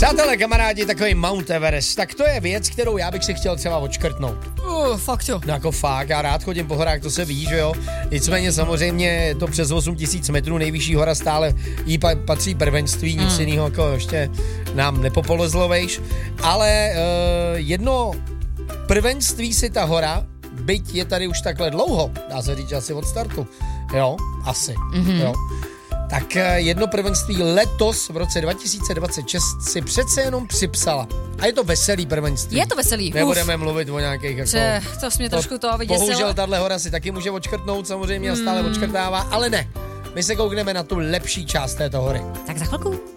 Přátelé, kamarádi, takový Mount Everest, tak to je věc, kterou já bych si chtěl třeba odškrtnout. Fakt jo. No jako fakt, já rád chodím po horách, to se ví, že jo. Nicméně samozřejmě je to přes 8000 metrů, nejvyšší hora stále jí patří prvenství, nic jiného jako ještě nám nepopolezlo, vejš. Ale jedno prvenství si ta hora, byť je tady už takhle dlouho, dá se říct asi od startu, jo, asi, jo. Tak jedno prvenství letos v roce 2026 si přece jenom připsala. A je to veselý prvenství. Je to veselý. Nebudeme mluvit o nějakých jako... To mě trošku to vyděsilo. Bohužel tahle hora si taky může odškrtnout samozřejmě a stále odškrtává, ale ne. My se koukneme na tu lepší část této hory. Tak za chvilku.